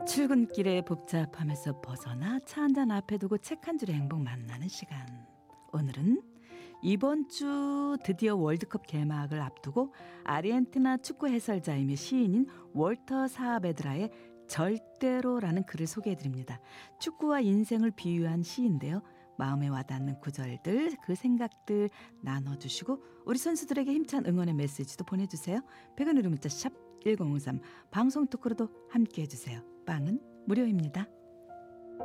출근길에 복잡함에서 벗어나 차 한 잔 앞에 두고 책 한 줄의 행복 만나는 시간. 오늘은 이번 주 드디어 월드컵 개막을 앞두고 아르헨티나 축구 해설자이며 시인인 월터 사베드라의 절대로라는 글을 소개해드립니다. 축구와 인생을 비유한 시인데요. 마음에 와닿는 구절들, 그 생각들 나눠주시고 우리 선수들에게 힘찬 응원의 메시지도 보내주세요. 백은 우리 문자 샵 1053 방송 토크로도 함께해주세요. 빵은 무료입니다.